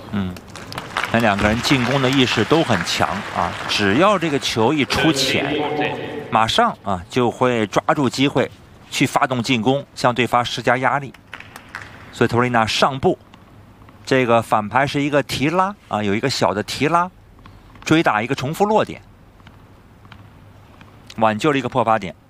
那两个人进攻的意识都很强啊，只要这个球一出浅，马上啊就会抓住机会去发动进攻，向对方施加压力。所以托丽娜上步，这个反拍是一个提拉啊，有一个小的提拉，追打一个重复落点，挽救了一个破发点。